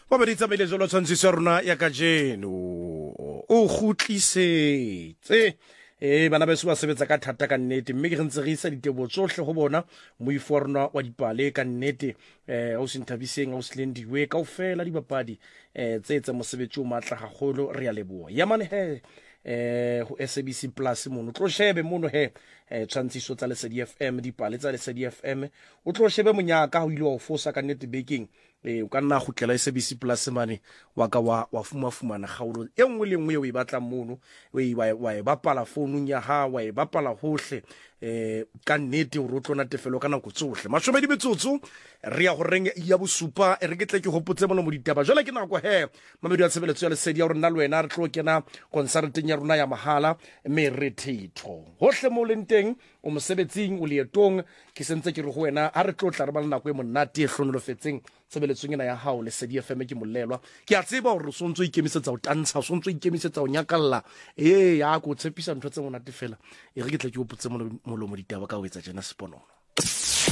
ba ba ditsamile jolo tshwantshiso ya rona ya ka jeno o gutlisetse bana ba se ba sebetsa ka thata ka nnete mme ke ntse re isa ditebo tsohle go bona moifo wa rona wa dipale ka nnete o senthabiseng o slendiwe ka ofela dibapadi tse mosebetsi o matla gagolo re ya leboa ya mane he go SABC Plus mono tlo shebe mono he tshwantshiso tsa Lesedi FM dipale tsa Lesedi FM o tlo shebe monyaka go ile wa fosa ka nnete baking o ka nna go tlela SABC Plus mane wa ka wa fumana gaolo e nngwe le nngwe o e batla mono wa e bapala founung ya ha wa e bapala hohle ka nnete o rotlona tefelo kana go tsohle mashome di betsotso re ya go reng ya bosupa re ke tle ke hopotse mono mo ditaba jole ke nako he mamedi ya tshebeletso ya Lesedi ya rona le wena re tlo kena consulting ya rona ya mahala mme re thitho hohle mo lenteng o mosebetsing o leetong ke sentse ke re go wena a re tlo tla re ba nako e monate e hlonolofetseng tsebeletsong ena ya hao Lesedi FM ke molelwa ke a tseba hore o sontso ikemisetsa o tantsha o sontso ikemisetsa o nyakalla ya go tshepisa ntho tse monate fela e re ke tle ke hopotse mo ditaba ka o etsa jena seponono